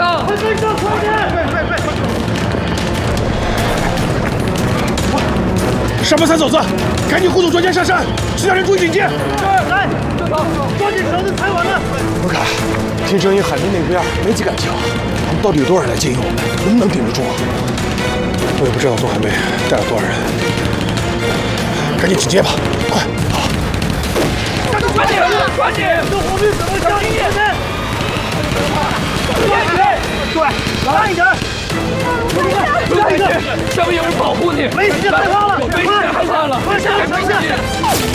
上！ 快跟上，快点！ 上班三走子，赶紧护送专家下山，其他人注意警戒。 来，正头，抓紧绳子抬完了。 我看，听声音海边那边没几杆枪，他们到底有多少人来接应我们？能不能顶得住啊？我也不知道宋海梅带了多少人，赶紧警戒吧，快！好。 抓紧，抓紧！ 这火兵怎么向你这边？对，慢一点。 慢一点，下面有人保护你。 没事，害怕了， 没事，害怕了。 快下，快下！